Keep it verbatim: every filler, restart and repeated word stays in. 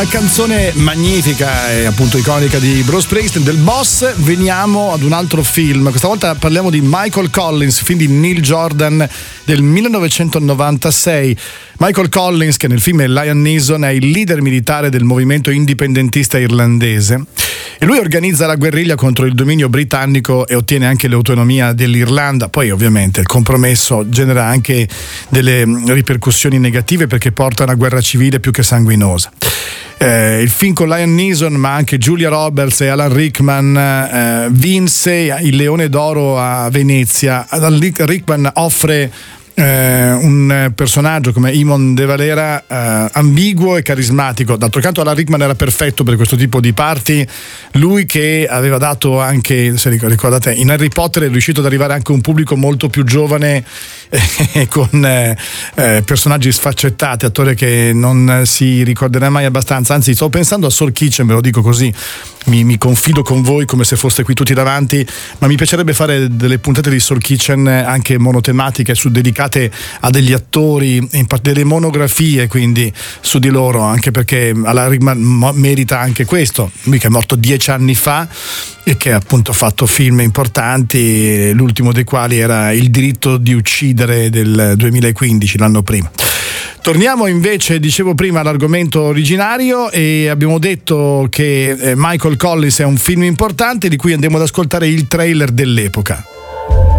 Canzone magnifica e appunto iconica di Bruce Springsteen, del Boss. Veniamo ad un altro film, questa volta parliamo di Michael Collins, film di Neil Jordan del millenovecentonovantasei. Michael Collins, che nel film è Liam Neeson, è il leader militare del movimento indipendentista irlandese e lui organizza la guerriglia contro il dominio britannico e ottiene anche l'autonomia dell'Irlanda. Poi ovviamente il compromesso genera anche delle ripercussioni negative perché porta a una guerra civile più che sanguinosa. Eh, il film con Liam Neeson, ma anche Julia Roberts e Alan Rickman, eh, vinse il Leone d'Oro a Venezia. Alan Rickman offre eh, un personaggio come Eamon De Valera eh, ambiguo e carismatico. D'altro canto Alan Rickman era perfetto per questo tipo di parti, lui che aveva dato anche, se ricordate, in Harry Potter è riuscito ad arrivare anche a un pubblico molto più giovane eh, con eh, eh, personaggi sfaccettati, attore che non si ricorderà mai abbastanza. Anzi, sto pensando a Saul Kitchen, ve lo dico così, mi, mi confido con voi come se foste qui tutti davanti, ma mi piacerebbe fare delle puntate di Saul Kitchen anche monotematiche, su, dedicate a degli attori, in parte delle monografie quindi su di loro, anche perché Alan Rickman merita anche questo, lui che è morto dieci anni fa e che ha appunto fatto film importanti, l'ultimo dei quali era Il diritto di uccidere del duemilaquindici, l'anno prima. Torniamo invece, dicevo prima, all'argomento originario, e abbiamo detto che Michael Collins è un film importante di cui andiamo ad ascoltare il trailer dell'epoca.